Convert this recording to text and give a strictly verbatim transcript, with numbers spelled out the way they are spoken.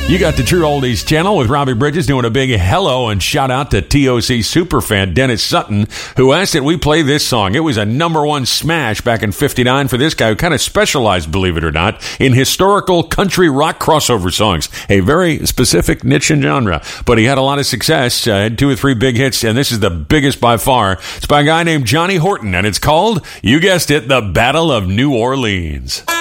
You got the True Oldies channel with Robbie Bridges doing a big hello and shout out to T O C superfan Dennis Sutton, who asked that we play this song. It was a number one smash back in fifty-nine for this guy who kind of specialized, believe it or not, in historical country rock crossover songs. A very specific niche and genre. But he had a lot of success, uh, had two or three big hits, and this is the biggest by far. It's by a guy named Johnny Horton, and it's called, you guessed it, The Battle of New Orleans.